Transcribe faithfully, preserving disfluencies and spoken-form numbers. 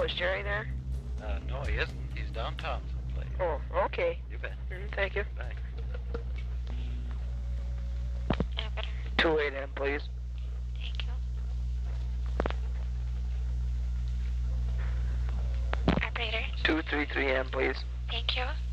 is Jerry there? Uh, no, he isn't. He's downtown someplace. Oh, okay. You bet. Mm, thank you. Bye. two eight M, please. Thank you. Operator. two three three M, please. Thank you.